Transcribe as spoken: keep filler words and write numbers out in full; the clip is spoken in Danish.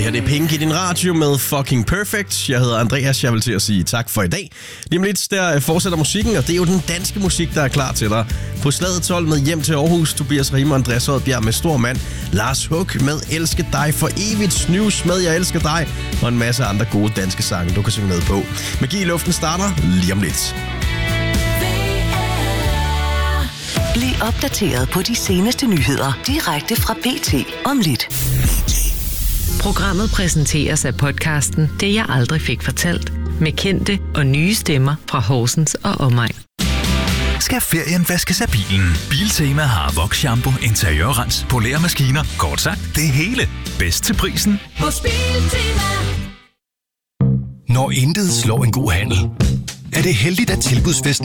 Ja, det er Pink i din radio med Fucking Perfect. Jeg hedder Andreas, jeg vil til at sige tak for i dag. Lige om lidt, der fortsætter musikken, og det er jo den danske musik, der er klar til dig. På slaget tolv med Hjem til Aarhus, Tobias Riemer og Andreas Oddbjerg med Stor Mand. Lars Huk med Elske dig for evigt, Snus med Jeg elsker dig, og en masse andre gode danske sange, du kan synge med på. Magi i luften starter lige om lidt. Bliv opdateret på de seneste nyheder direkte fra B T om lidt. Programmet præsenteres af podcasten Det jeg aldrig fik fortalt, med kendte og nye stemmer fra Horsens og omegn. Skal ferien vaskes af bilen? Biltema har Vox-shampoo, interiørrens, poleremaskiner, kort sagt det hele. Bedst til prisen hos Biltema. Når intet slår en god handel, er det heldigt, at tilbudsfesten